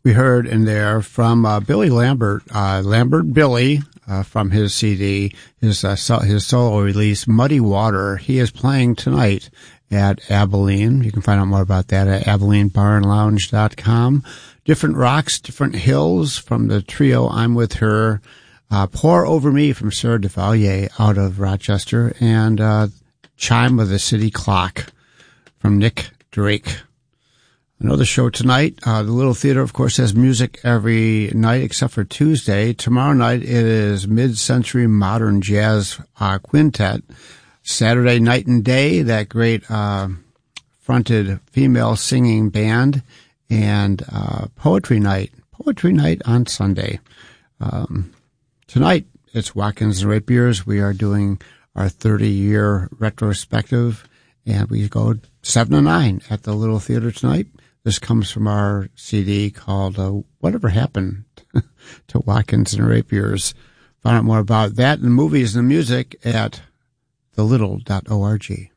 We heard in there from Billy Lambert, Lambert Billy, from his CD, his solo release, Muddy Water. He is playing tonight at Abilene. You can find out more about that at AbileneBarNLounge.com. Different Rocks, Different Hills from the trio I'm With Her. Pour Over Me from Sarah DeValier out of Rochester. And Chime of the City Clock from Nick Drake. Another show tonight. The Little Theater, of course, has music every night except for Tuesday. Tomorrow night it is Mid-Century Modern Jazz Quintet. Saturday, Night and Day, that great fronted female singing band. And Poetry Night on Sunday. Tonight it's Watkins and Rapiers. We are doing our 30-year retrospective, and we go 7 to 9 at the Little Theater tonight. This comes from our CD called Whatever Happened to Watkins and Rapiers. Find out more about that and the movies and the music at thelittle.org.